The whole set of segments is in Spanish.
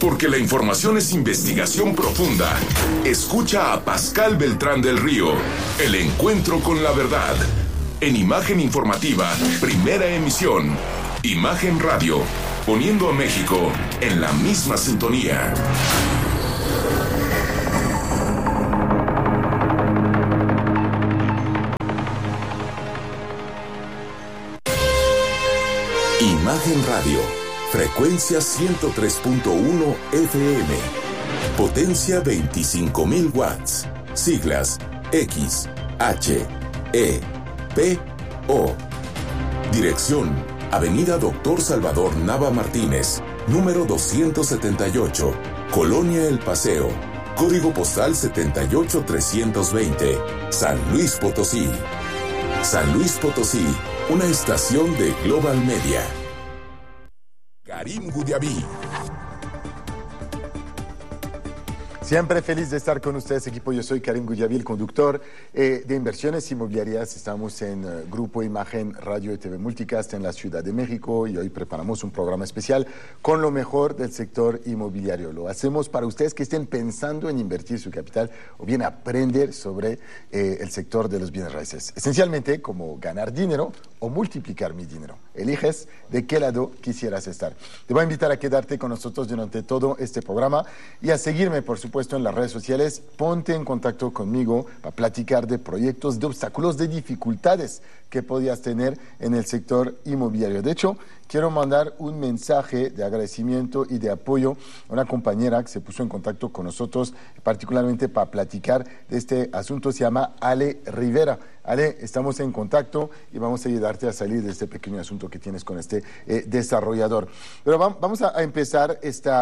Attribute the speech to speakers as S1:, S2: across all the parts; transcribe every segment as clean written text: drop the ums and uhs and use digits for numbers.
S1: Porque la información es investigación profunda. Escucha a Pascal Beltrán del Río, El Encuentro con la Verdad. En Imagen Informativa, primera emisión. Imagen Radio, poniendo a México en la misma sintonía. Imagen Radio, frecuencia 103.1 FM, potencia 25,000 watts, siglas X, H, E, P, O. Dirección, Avenida Doctor Salvador Nava Martínez, número 278, Colonia El Paseo, código postal 78320, San Luis Potosí. San Luis Potosí, una estación de Global Media. Karim Gudiaví.
S2: Siempre feliz de estar con ustedes, equipo. Yo soy Karim Gudiaví, el conductor de Inversiones Inmobiliarias. Estamos en Grupo Imagen Radio y TV Multicast en la Ciudad de México y hoy preparamos un programa especial con lo mejor del sector inmobiliario. Lo hacemos para ustedes que estén pensando en invertir su capital o bien aprender sobre el sector de los bienes raíces. Esencialmente, cómo ganar dinero o multiplicar mi dinero. Eliges de qué lado quisieras estar. Te voy a invitar a quedarte con nosotros durante todo este programa y a seguirme, por supuesto, en las redes sociales. Ponte en contacto conmigo para platicar de proyectos, de obstáculos, de dificultades que podías tener en el sector inmobiliario. De hecho, quiero mandar un mensaje de agradecimiento y de apoyo a una compañera que se puso en contacto con nosotros, particularmente para platicar de este asunto. Se llama Ale Rivera. Ale, estamos en contacto y vamos a ayudarte a salir de este pequeño asunto que tienes con este desarrollador. Pero vamos a empezar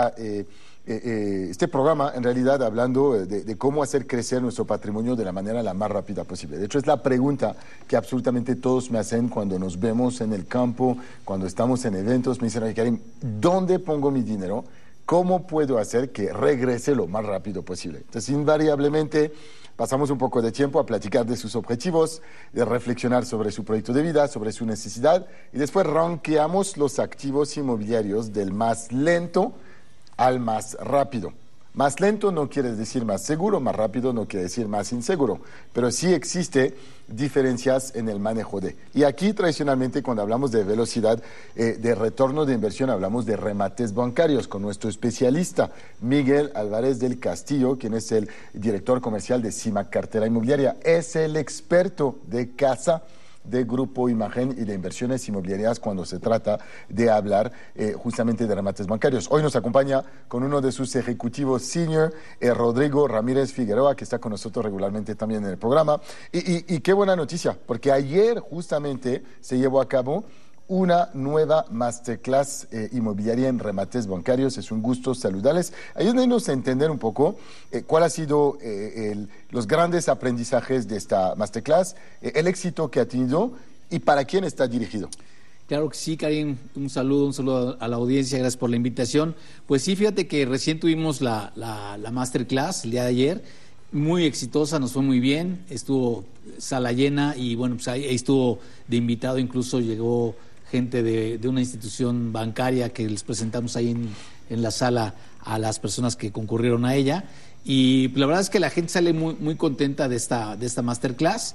S2: este programa, en realidad, hablando de cómo hacer crecer nuestro patrimonio de la manera la más rápida posible. De hecho, es la pregunta que absolutamente todos me hacen cuando nos vemos en el campo, cuando estamos en eventos. Me dicen, oye, Karim, ¿dónde pongo mi dinero? ¿Cómo puedo hacer que regrese lo más rápido posible? Entonces, invariablemente, pasamos un poco de tiempo a platicar de sus objetivos, de reflexionar sobre su proyecto de vida, sobre su necesidad, y después rankeamos los activos inmobiliarios del más lento al más rápido. Más lento no quiere decir más seguro, más rápido no quiere decir más inseguro, pero sí existe diferencias en el manejo de. Y aquí tradicionalmente cuando hablamos de velocidad de retorno de inversión hablamos de remates bancarios con nuestro especialista Miguel Álvarez del Castillo, quien es el director comercial de CIMAC Cartera Inmobiliaria. Es el experto de casa de Grupo Imagen y de inversiones inmobiliarias cuando se trata de hablar justamente de remates bancarios. Hoy nos acompaña con uno de sus ejecutivos senior, Rodrigo Ramírez Figueroa, que está con nosotros regularmente también en el programa. Y qué buena noticia, porque ayer justamente se llevó a cabo una nueva masterclass inmobiliaria en remates bancarios. Es un gusto saludarles. Ayúdenos a entender un poco cuál ha sido los grandes aprendizajes de esta masterclass, el éxito que ha tenido y para quién está dirigido.
S3: Claro que sí, Karim. Un saludo a la audiencia. Gracias por la invitación. Pues sí, fíjate que recién tuvimos la masterclass el día de ayer. Muy exitosa, nos fue muy bien. Estuvo sala llena y bueno, pues ahí estuvo de invitado. Incluso llegó gente de una institución bancaria que les presentamos ahí en la sala a las personas que concurrieron a ella. Y la verdad es que la gente sale muy, muy contenta de esta masterclass.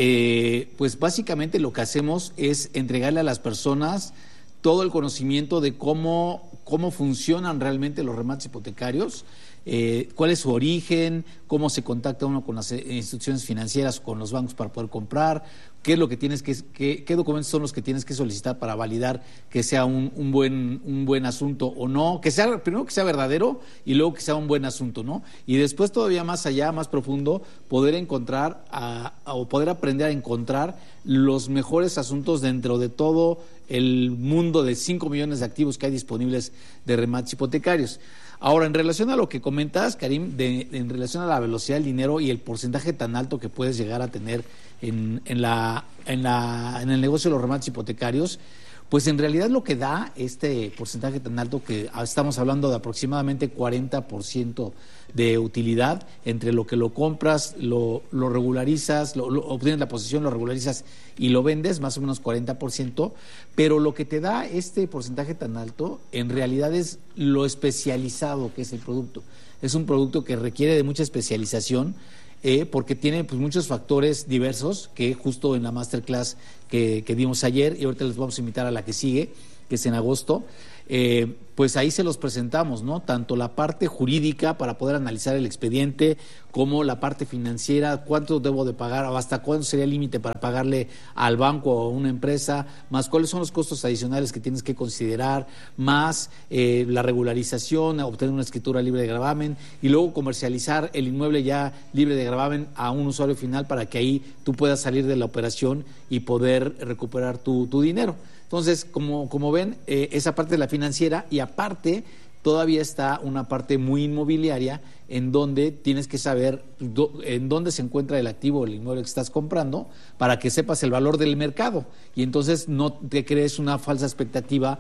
S3: Pues básicamente lo que hacemos es entregarle a las personas todo el conocimiento de cómo funcionan realmente los remates hipotecarios, cuál es su origen, cómo se contacta uno con las instituciones financieras, con los bancos para poder comprar, qué es lo que tienes qué documentos son los que tienes que solicitar para validar que sea un buen asunto o no, primero que sea verdadero y luego que sea un buen asunto, ¿no? Y después todavía más allá, más profundo, poder encontrar o poder aprender a encontrar los mejores asuntos dentro de todo el mundo de 5 millones de activos que hay disponibles de remates hipotecarios. Ahora, en relación a lo que comentas, Karim, en relación a la velocidad del dinero y el porcentaje tan alto que puedes llegar a tener en el negocio de los remates hipotecarios, Pues en realidad lo que da este porcentaje tan alto, que estamos hablando de aproximadamente 40% de utilidad entre lo que lo compras, lo regularizas, obtienes la posesión, lo regularizas y lo vendes, más o menos 40%, pero lo que te da este porcentaje tan alto en realidad es lo especializado que es el producto. Es un producto que requiere de mucha especialización, porque tiene pues muchos factores diversos que justo en la masterclass que dimos ayer, y ahorita les vamos a invitar a la que sigue, que es en agosto, pues ahí se los presentamos, ¿no? Tanto la parte jurídica para poder analizar el expediente, como la parte financiera, cuánto debo de pagar, o hasta cuándo sería el límite para pagarle al banco o a una empresa, más cuáles son los costos adicionales que tienes que considerar, más la regularización, obtener una escritura libre de gravamen y luego comercializar el inmueble ya libre de gravamen a un usuario final para que ahí tú puedas salir de la operación y poder recuperar tu dinero. Entonces, como ven, esa parte de la financiera, y aparte todavía está una parte muy inmobiliaria en donde tienes que saber en dónde se encuentra el activo o el inmueble que estás comprando para que sepas el valor del mercado y entonces no te crees una falsa expectativa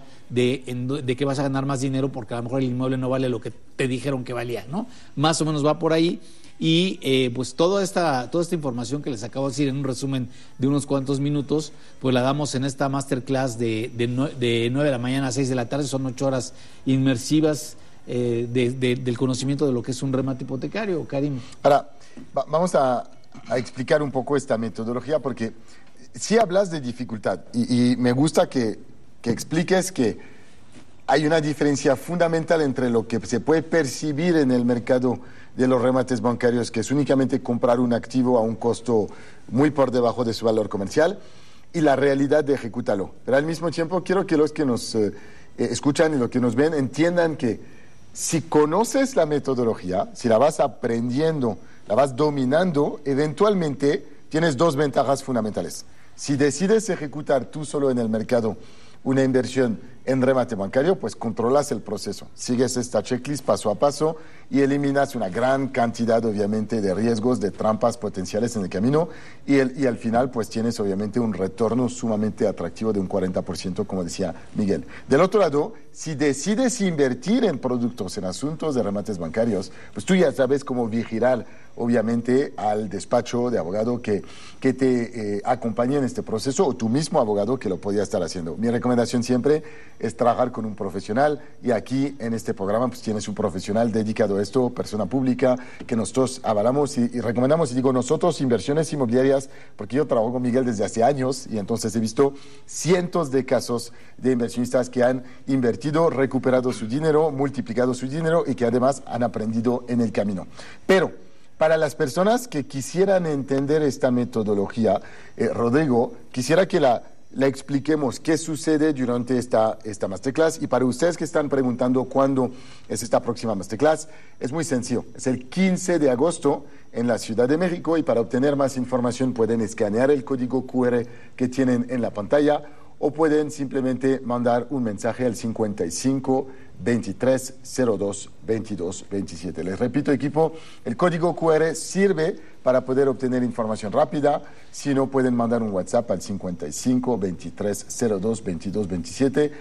S3: de que vas a ganar más dinero porque a lo mejor el inmueble no vale lo que te dijeron que valía, ¿no? Más o menos va por ahí. Y pues toda esta información que les acabo de decir en un resumen de unos cuantos minutos, pues la damos en esta masterclass de 9 de la mañana a 6 de la tarde. Son 8 horas inmersivas del conocimiento de lo que es un remate hipotecario, Karim.
S2: Ahora, vamos a explicar un poco esta metodología, porque si hablas de dificultad, y me gusta que expliques que hay una diferencia fundamental entre lo que se puede percibir en el mercado de los remates bancarios, que es únicamente comprar un activo a un costo muy por debajo de su valor comercial, y la realidad de ejecutarlo. Pero al mismo tiempo quiero que los que nos escuchan y los que nos ven entiendan que si conoces la metodología, si la vas aprendiendo, la vas dominando, eventualmente tienes dos ventajas fundamentales. Si decides ejecutar tú solo en el mercado una inversión en remate bancario, pues controlas el proceso, sigues esta checklist paso a paso y eliminas una gran cantidad, obviamente, de riesgos, de trampas potenciales en el camino, y al final, pues tienes, obviamente, un retorno sumamente atractivo de un 40%, como decía Miguel. Del otro lado, si decides invertir en productos, en asuntos de remates bancarios, pues tú ya sabes cómo vigilar, obviamente, al despacho de abogado que te acompañe en este proceso, o tu mismo abogado que lo podía estar haciendo. Mi recomendación siempre es trabajar con un profesional, y aquí en este programa pues tienes un profesional dedicado a esto, persona pública, que nosotros avalamos y recomendamos. Y digo nosotros, Inversiones Inmobiliarias, porque yo trabajo con Miguel desde hace años y entonces he visto cientos de casos de inversionistas que han invertido, recuperado su dinero, multiplicado su dinero y que además han aprendido en el camino. Pero para las personas que quisieran entender esta metodología, Rodrigo, quisiera que la expliquemos qué sucede durante esta masterclass. Y para ustedes que están preguntando cuándo es esta próxima masterclass, es muy sencillo. Es el 15 de agosto en la Ciudad de México, y para obtener más información pueden escanear el código QR que tienen en la pantalla, o pueden simplemente mandar un mensaje al 55 23 02 22 27. Les repito, equipo, el código QR sirve para poder obtener información rápida. Si no, pueden mandar un WhatsApp al 55 23 02 22 27.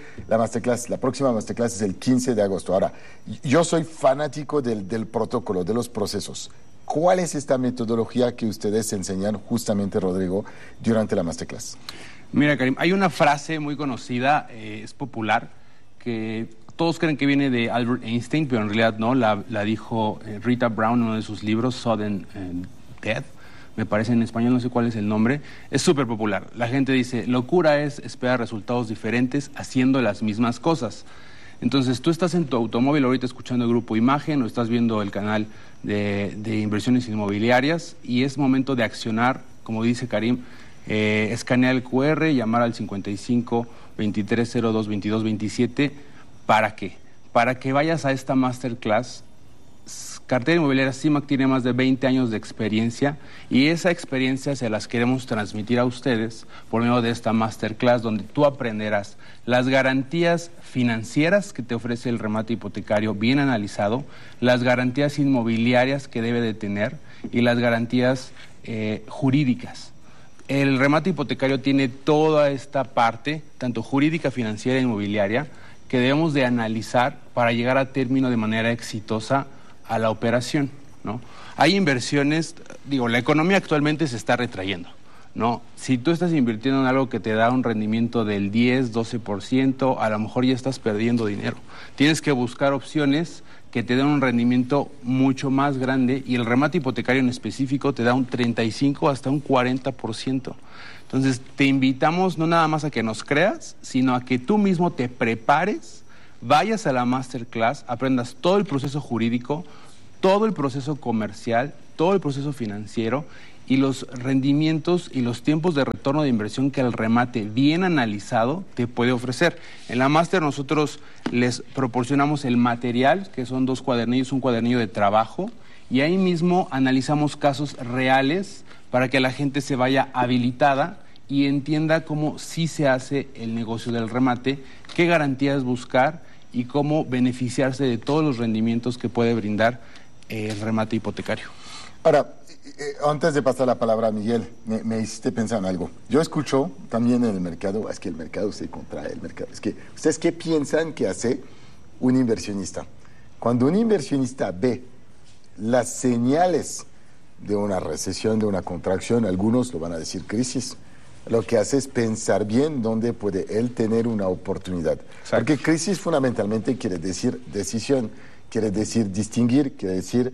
S2: La próxima masterclass es el 15 de agosto. Ahora, yo soy fanático del protocolo, de los procesos. ¿Cuál es esta metodología que ustedes enseñan justamente, Rodrigo, durante la masterclass?
S4: Mira, Karim, hay una frase muy conocida, es popular, que todos creen que viene de Albert Einstein, pero en realidad no, la dijo Rita Brown en uno de sus libros, Sudden Death, me parece en español, no sé cuál es el nombre. Es súper popular. La gente dice, locura es esperar resultados diferentes haciendo las mismas cosas. Entonces, tú estás en tu automóvil ahorita escuchando el Grupo Imagen, o estás viendo el canal de Inversiones Inmobiliarias, y es momento de accionar, como dice Karim, escanear el QR, llamar al 55 23 02 22 27. ¿Para qué? Para que vayas a esta masterclass. Cartera Inmobiliaria CIMAC tiene más de 20 años de experiencia, y esa experiencia se las queremos transmitir a ustedes por medio de esta masterclass, donde tú aprenderás las garantías financieras que te ofrece el remate hipotecario bien analizado, las garantías inmobiliarias que debe de tener y las garantías jurídicas. el remate hipotecario tiene toda esta parte, tanto jurídica, financiera e inmobiliaria, que debemos de analizar para llegar a término de manera exitosa a la operación, ¿no? Hay inversiones, la economía actualmente se está retrayendo, ¿no? Si tú estás invirtiendo en algo que te da un rendimiento del 10, 12%, a lo mejor ya estás perdiendo dinero. Tienes que buscar opciones que te den un rendimiento mucho más grande, y el remate hipotecario en específico te da un 35 hasta un 40%. Entonces, te invitamos no nada más a que nos creas, sino a que tú mismo te prepares, vayas a la masterclass, aprendas todo el proceso jurídico, todo el proceso comercial, todo el proceso financiero y los rendimientos y los tiempos de retorno de inversión que el remate bien analizado te puede ofrecer. En la máster nosotros les proporcionamos el material, que son 2 cuadernillos, un cuadernillo de trabajo, y ahí mismo analizamos casos reales para que la gente se vaya habilitada y entienda cómo sí se hace el negocio del remate, qué garantías buscar y cómo beneficiarse de todos los rendimientos que puede brindar el remate hipotecario.
S2: Ahora, antes de pasar la palabra a Miguel, me hiciste pensar en algo. Yo escucho también en el mercado, es que el mercado se contrae, el mercado. Es que, ¿ustedes qué piensan que hace un inversionista? Cuando un inversionista ve las señales de una recesión, de una contracción, algunos lo van a decir crisis, lo que hace es pensar bien dónde puede él tener una oportunidad. Exacto. Porque crisis fundamentalmente quiere decir decisión, quiere decir distinguir, quiere decir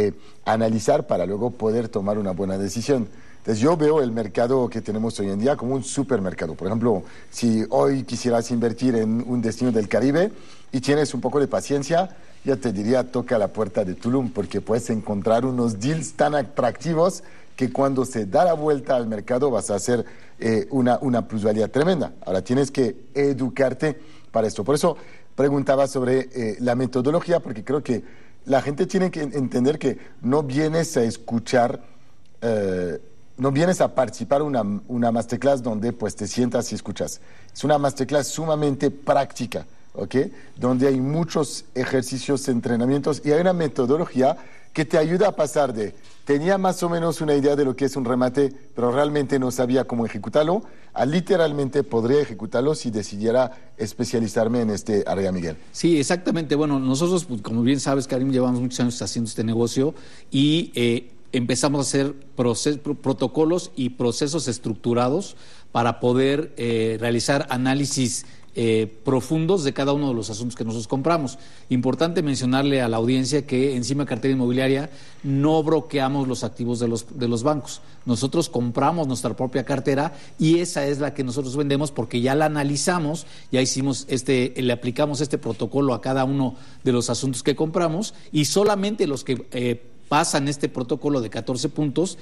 S2: analizar para luego poder tomar una buena decisión. Entonces yo veo el mercado que tenemos hoy en día como un supermercado. Por ejemplo, si hoy quisieras invertir en un destino del Caribe y tienes un poco de paciencia, yo te diría toca la puerta de Tulum, porque puedes encontrar unos deals tan atractivos que cuando se da la vuelta al mercado vas a hacer una plusvalía tremenda. Ahora tienes que educarte para esto. Por eso preguntaba sobre la metodología, porque creo que la gente tiene que entender que no vienes a escuchar, no vienes a participar una masterclass donde pues te sientas y escuchas. Es una masterclass sumamente práctica, ¿ok? Donde hay muchos ejercicios, entrenamientos, y hay una metodología que te ayuda a pasar de tenía más o menos una idea de lo que es un remate, pero realmente no sabía cómo ejecutarlo, a literalmente podría ejecutarlo si decidiera especializarme en este área, Miguel.
S3: Sí, exactamente. Bueno, nosotros, pues, como bien sabes, Karim, llevamos muchos años haciendo este negocio y empezamos a hacer protocolos y procesos estructurados para poder realizar análisis profundos de cada uno de los asuntos que nosotros compramos. Importante mencionarle a la audiencia que encima de cartera inmobiliaria no broqueamos los activos de los bancos. Nosotros compramos nuestra propia cartera y esa es la que nosotros vendemos porque ya la analizamos, ya hicimos le aplicamos este protocolo a cada uno de los asuntos que compramos y solamente los que pasan este protocolo de 14 puntos,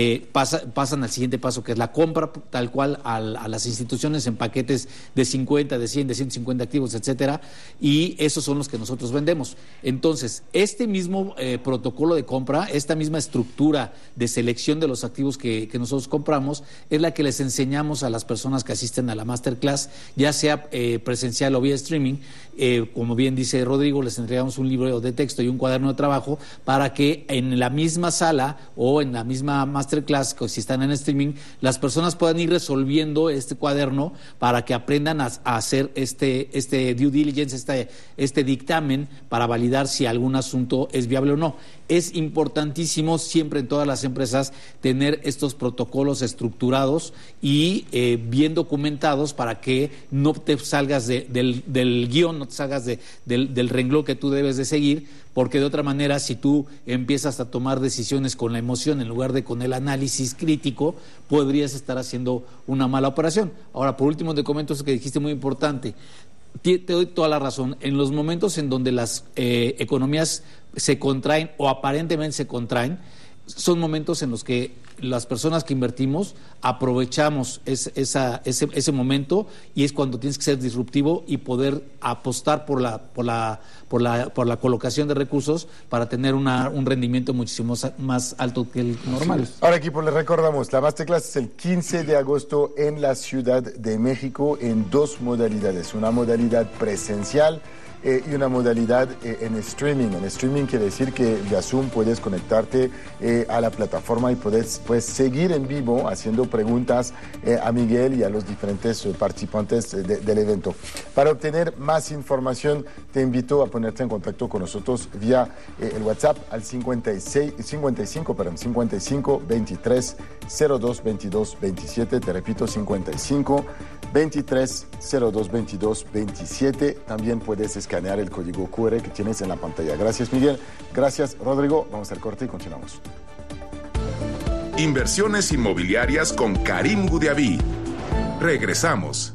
S3: pasan al siguiente paso, que es la compra tal cual a las instituciones en paquetes de 50, de 100, de 150 activos, etcétera, y esos son los que nosotros vendemos. Entonces, este mismo protocolo de compra, esta misma estructura de selección de los activos que nosotros compramos, es la que les enseñamos a las personas que asisten a la masterclass, ya sea presencial o vía streaming. Como bien dice Rodrigo, les entregamos un libro de texto y un cuaderno de trabajo para que en la misma sala o en la misma masterclass, que si están en streaming, las personas puedan ir resolviendo este cuaderno para que aprendan a hacer este due diligence, este dictamen para validar si algún asunto es viable o no. Es importantísimo siempre en todas las empresas tener estos protocolos estructurados y bien documentados para que no te salgas del guión, no te salgas del renglón que tú debes de seguir, porque de otra manera, si tú empiezas a tomar decisiones con la emoción en lugar de con el análisis crítico, podrías estar haciendo una mala operación. Ahora, por último, te comento eso que dijiste muy importante. Te doy toda la razón. En los momentos en donde las economías se contraen o aparentemente se contraen, son momentos en los que las personas que invertimos aprovechamos ese momento, y es cuando tienes que ser disruptivo y poder apostar por la colocación de recursos para tener un rendimiento muchísimo más alto que el normal.
S2: Ahora, equipo, les recordamos, la masterclass es el 15 de agosto en la Ciudad de México en 2 modalidades. Una modalidad presencial y una modalidad en streaming. En streaming quiere decir que vía Zoom puedes conectarte a la plataforma y puedes seguir en vivo haciendo preguntas a Miguel y a los diferentes participantes del evento. Para obtener más información, te invito a ponerte en contacto con nosotros vía el WhatsApp al 55 23 02 22 27. Te repito, 55 23 02 22 27. También puedes escanear el código QR que tienes en la pantalla. Gracias, Miguel. Gracias, Rodrigo. Vamos al corte y continuamos.
S1: Inversiones inmobiliarias con Karim Goudiaby. Regresamos.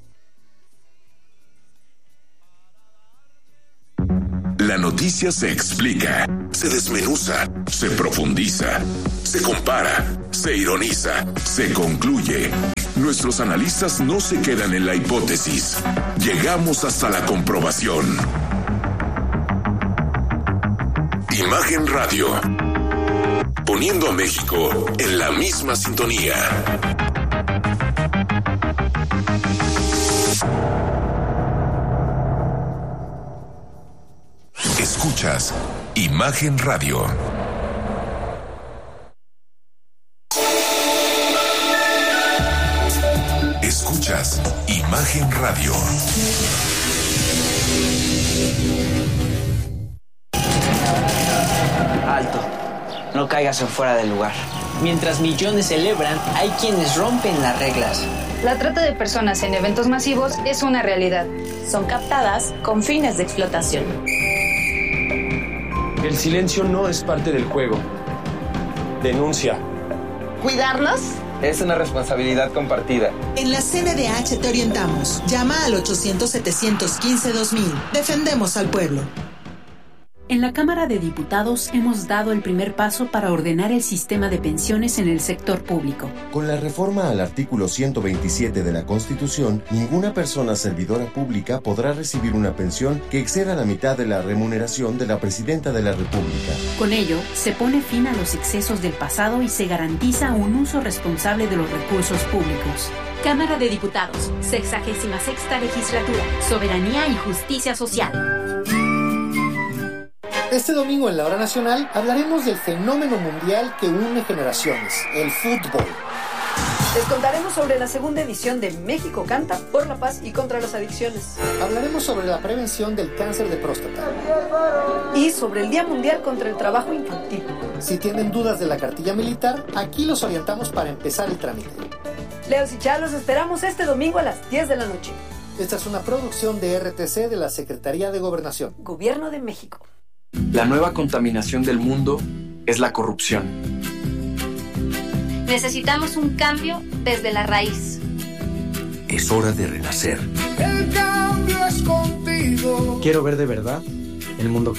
S1: La noticia se explica, se desmenuza, se profundiza, se compara, se ironiza, se concluye. Nuestros analistas no se quedan en la hipótesis. Llegamos hasta la comprobación. Imagen Radio. Poniendo a México en la misma sintonía. Escuchas Imagen Radio. Escuchas Imagen Radio.
S5: Alto. No caigas en fuera del lugar. Mientras millones celebran, hay quienes rompen las reglas.
S6: La trata de personas en eventos masivos es una realidad.
S7: Son captadas con fines de explotación.
S8: El silencio no es parte del juego. Denuncia.
S9: ¿Cuidarnos?
S8: Es una responsabilidad compartida.
S9: En la CNDH te orientamos. Llama al 800-715-2000. Defendemos al pueblo.
S10: En la Cámara de Diputados hemos dado el primer paso para ordenar el sistema de pensiones en el sector público.
S11: Con la reforma al artículo 127 de la Constitución, ninguna persona servidora pública podrá recibir una pensión que exceda la mitad de la remuneración de la Presidenta de la República.
S10: Con ello, se pone fin a los excesos del pasado y se garantiza un uso responsable de los recursos públicos.
S12: Cámara de Diputados, 66ª Legislatura, Soberanía y Justicia Social.
S13: Este domingo en la Hora Nacional hablaremos del fenómeno mundial que une generaciones, el fútbol.
S14: Les contaremos sobre la segunda edición de México Canta por la paz y contra las adicciones.
S13: Hablaremos sobre la prevención del cáncer de próstata.
S14: Y sobre el Día Mundial contra el Trabajo Infantil.
S13: Si tienen dudas de la cartilla militar, aquí los orientamos para empezar el trámite.
S14: Leos y Chá, los esperamos este domingo a las 10 de la noche.
S13: Esta es una producción de RTC de la Secretaría de Gobernación.
S14: Gobierno de México.
S8: La nueva contaminación del mundo es la corrupción.
S12: Necesitamos un cambio desde la raíz.
S15: Es hora de renacer.
S16: El cambio es contigo.
S8: Quiero ver de verdad el mundo